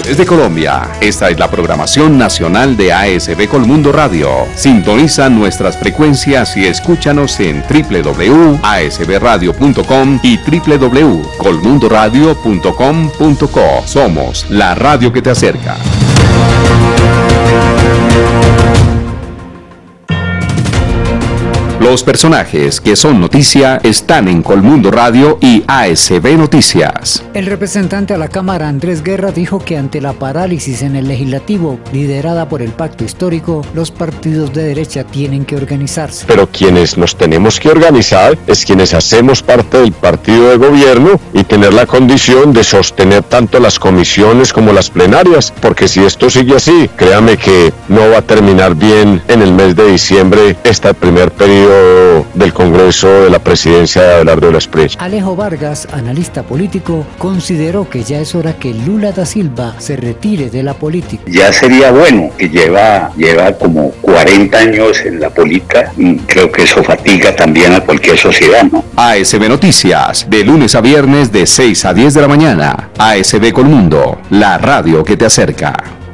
Desde Colombia, esta es la programación nacional de ASB Colmundo Radio. Sintoniza nuestras frecuencias y escúchanos en www.asbradio.com y www.colmundoradio.com.co. Somos la radio que te acerca. Los personajes que son noticia están en Colmundo Radio y ASB Noticias. El representante a la Cámara, Andrés Guerra, dijo que ante la parálisis en el legislativo, liderada por el pacto histórico, los partidos de derecha tienen que organizarse. Pero quienes nos tenemos que organizar es quienes hacemos parte del partido de gobierno y tener la condición de sostener tanto las comisiones como las plenarias, porque si esto sigue así, créame que no va a terminar bien en el mes de diciembre este primer periodo del Congreso de la Presidencia de Abelardo de la Espriella. Alejo Vargas, analista político, consideró que ya es hora que Lula da Silva se retire de la política. Ya sería bueno, que lleva como 40 años en la política, y creo que eso fatiga también a cualquier sociedad, ¿no? ASB Noticias, de lunes a viernes de 6 a 10 de la mañana. ASB Colmundo, la radio que te acerca.